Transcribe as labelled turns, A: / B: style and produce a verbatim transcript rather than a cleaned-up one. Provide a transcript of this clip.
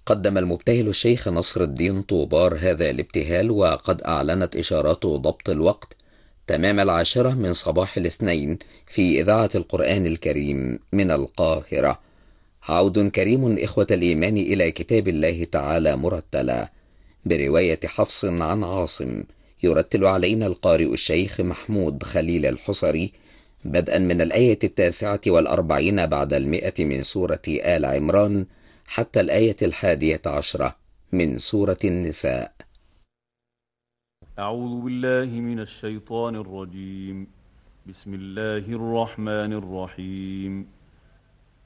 A: قدم المبتهل الشيخ نصر الدين طوبار هذا الابتهال، وقد أعلنت إشارات ضبط الوقت تمام العاشرة من صباح الاثنين في إذاعة القرآن الكريم من القاهرة. عود كريم إخوة الإيمان إلى كتاب الله تعالى مرتلا، برواية حفص عن عاصم. يرتل علينا القارئ الشيخ محمود خليل الحصري، بدءا من الآية التاسعة والأربعين بعد المئة من سورة آل عمران حتى الآية الحادية عشرة من سورة النساء.
B: أعوذ بالله من الشيطان الرجيم. بسم الله الرحمن الرحيم.